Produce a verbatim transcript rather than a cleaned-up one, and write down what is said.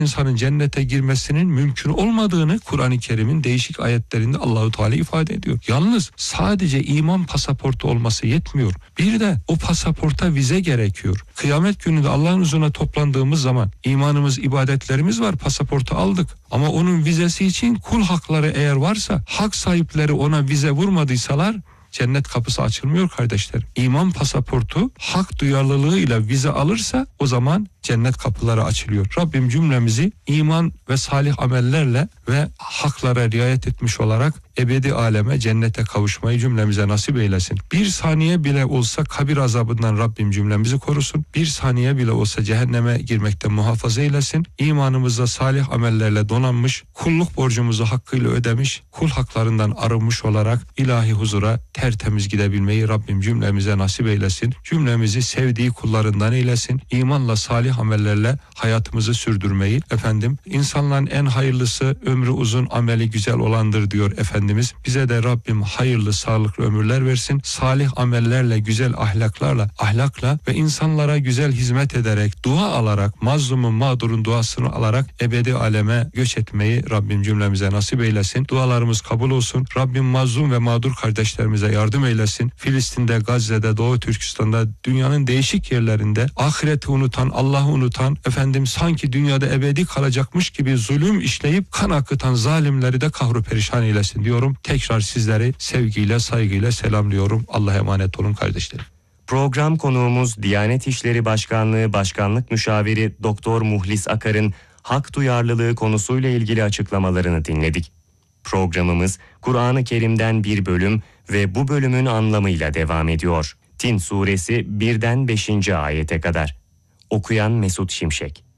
insanın cennete girmesinin mümkün olmadığını Kur'an-ı Kerim'in değişik ayetlerinde Allahu Teala ifade ediyor. Yalnız sadece iman pasaportu olması yetmiyor. Bir de o pasaporta vize gerekiyor. Kıyamet gününde Allah'ın huzuruna toplandığımız zaman imanımız, ibadetlerimiz var, pasaportu aldık. Ama onun vizesi için kul hakları eğer varsa, hak sahipleri ona vize vurmadıysalar cennet kapısı açılmıyor kardeşler. İman pasaportu hak duyarlılığıyla vize alırsa o zaman cennet kapıları açılıyor. Rabbim cümlemizi iman ve salih amellerle ve haklara riayet etmiş olarak ebedi aleme, cennete kavuşmayı cümlemize nasip eylesin. Bir saniye bile olsa kabir azabından Rabbim cümlemizi korusun. Bir saniye bile olsa cehenneme girmekten muhafaza eylesin. İmanımızda salih amellerle donanmış, kulluk borcumuzu hakkıyla ödemiş, kul haklarından arınmış olarak ilahi huzura tertemiz gidebilmeyi Rabbim cümlemize nasip eylesin. Cümlemizi sevdiği kullarından eylesin. İmanla, salih amellerle hayatımızı sürdürmeyi, efendim, insanların en hayırlısı ömrü uzun, ameli güzel olandır diyor Efendimiz. Bize de Rabbim hayırlı, sağlıklı ömürler versin. Salih amellerle, güzel ahlaklarla, ahlakla ve insanlara güzel hizmet ederek, dua alarak, mazlumun, mağdurun duasını alarak ebedi aleme göç etmeyi Rabbim cümlemize nasip eylesin. Dualarımız kabul olsun. Rabbim mazlum ve mağdur kardeşlerimize yardım eylesin. Filistin'de, Gazze'de, Doğu Türkistan'da, dünyanın değişik yerlerinde ahireti unutan, Allah'ı unutan, efendim sanki dünyada ebedi kalacakmış gibi zulüm işleyip kan akıtan zalimleri de kahru perişan eylesin diyorum. Tekrar sizleri sevgiyle, saygıyla selamlıyorum. Allah'a emanet olun kardeşlerim. Program konuğumuz Diyanet İşleri Başkanlığı Başkanlık Müşaviri Doktor Muhlis Akar'ın hak duyarlılığı konusuyla ilgili açıklamalarını dinledik. Programımız Kur'an-ı Kerim'den bir bölüm ve bu bölümün anlamıyla devam ediyor. Tin suresi birden beşinci ayete kadar. Okuyan Mesut Şimşek.